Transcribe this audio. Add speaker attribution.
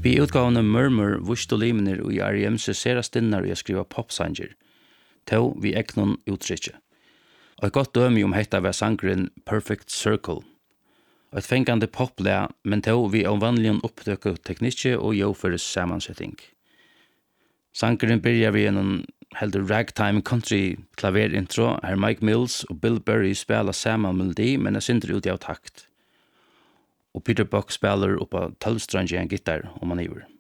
Speaker 1: Vi utgavene Murmur vurste limener og i R.E.M. ser stinnar i å skriva popsanger, to vi eknon uttrykje. Og et godt døme om hetta var sangren Perfect Circle. Og et fengande poplea, men to vi av vanligen oppdøkke teknikke og jøføres samansetting. Sangren byrjar vi en heldur ragtime country klaverintro, her Mike Mills og Bill Burry spela saman melodi, men er synder ut av takt. Og Peter Buck spelar uppa 12-strangig gitar om man iver.